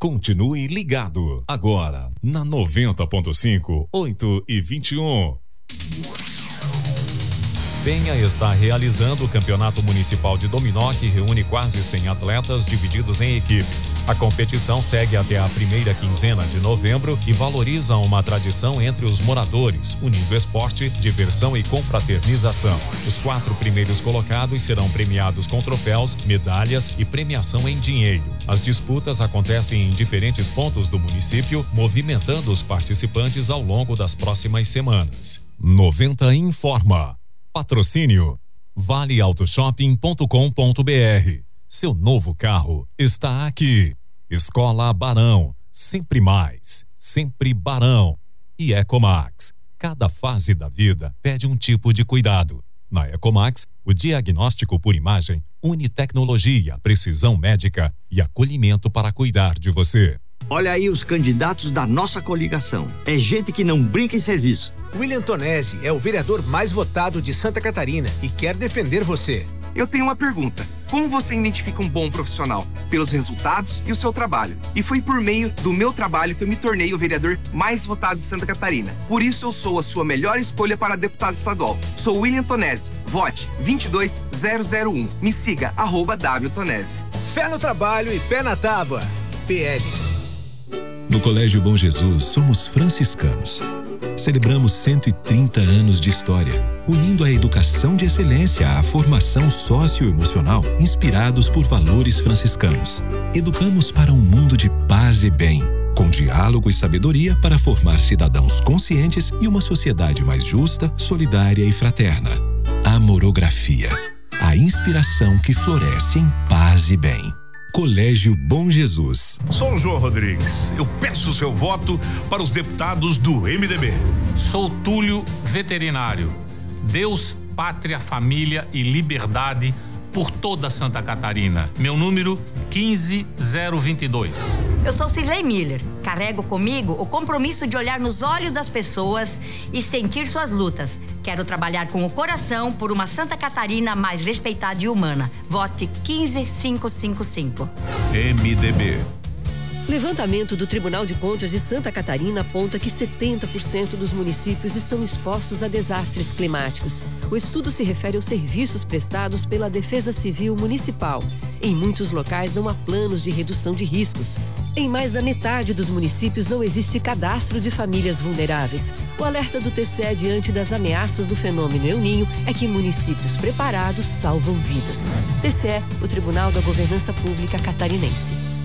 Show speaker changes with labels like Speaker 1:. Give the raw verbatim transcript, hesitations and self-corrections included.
Speaker 1: Continue ligado. Agora, na noventa ponto cinco, oito e vinte e um. Penha está realizando o Campeonato Municipal de Dominó, que reúne quase cem atletas divididos em equipes. A competição segue até a primeira quinzena de novembro e valoriza uma tradição entre os moradores, unindo esporte, diversão e confraternização. Os quatro primeiros colocados serão premiados com troféus, medalhas e premiação em dinheiro. As disputas acontecem em diferentes pontos do município, movimentando os participantes ao longo das próximas semanas. noventa informa. Patrocínio vale auto shopping ponto com ponto br. Seu novo carro está aqui. Escola Barão, sempre mais, sempre Barão. E Ecomax, cada fase da vida pede um tipo de cuidado. Na Ecomax, o diagnóstico por imagem une tecnologia, precisão médica e acolhimento para cuidar de você.
Speaker 2: Olha aí os candidatos da nossa coligação. É gente que não brinca em serviço.
Speaker 3: William Tonesi é o vereador mais votado de Santa Catarina e quer defender você.
Speaker 4: Eu tenho uma pergunta. Como você identifica um bom profissional? Pelos resultados e o seu trabalho. E foi por meio do meu trabalho que eu me tornei o vereador mais votado de Santa Catarina. Por isso eu sou a sua melhor escolha para deputado estadual. Sou William Tonesi. Vote vinte e dois zero zero um. Me siga, arroba W Tonesi.
Speaker 3: Fé no trabalho e pé na tábua. P L.
Speaker 5: No Colégio Bom Jesus, somos franciscanos. Celebramos cento e trinta anos de história, unindo a educação de excelência à formação socioemocional, inspirados por valores franciscanos. Educamos para um mundo de paz e bem, com diálogo e sabedoria para formar cidadãos conscientes e uma sociedade mais justa, solidária e fraterna. Amorografia, a inspiração que floresce em paz e bem. Colégio Bom Jesus.
Speaker 6: Sou o João Rodrigues. Eu peço o seu voto para os deputados do M D B.
Speaker 7: Sou Túlio Veterinário. Deus, pátria, família e liberdade por toda Santa Catarina. Meu número quinze zero vinte e dois.
Speaker 8: Eu sou Cirlei Miller. Carrego comigo o compromisso de olhar nos olhos das pessoas e sentir suas lutas. Quero trabalhar com o coração por uma Santa Catarina mais respeitada e humana. Vote quinze mil quinhentos e cinquenta e cinco.
Speaker 6: M D B.
Speaker 9: Levantamento do Tribunal de Contas de Santa Catarina aponta que setenta por cento dos municípios estão expostos a desastres climáticos. O estudo se refere aos serviços prestados pela Defesa Civil Municipal. Em muitos locais não há planos de redução de riscos. Em mais da metade dos municípios não existe cadastro de famílias vulneráveis. O alerta do T C E diante das ameaças do fenômeno El Ninho é que municípios preparados salvam vidas. T C E, o Tribunal da Governança Pública Catarinense.